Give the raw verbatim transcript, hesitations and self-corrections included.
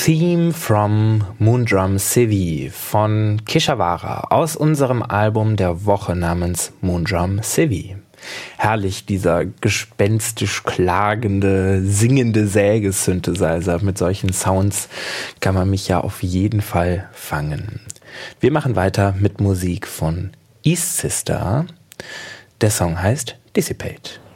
Theme from Moondrum Civi von Keshawara aus unserem Album der Woche namens Moondrum Civi. Herrlich, dieser gespenstisch klagende, singende Säge-Synthesizer. Mit solchen Sounds kann man mich ja auf jeden Fall fangen. Wir machen weiter mit Musik von East Sister. Der Song heißt Dissipate.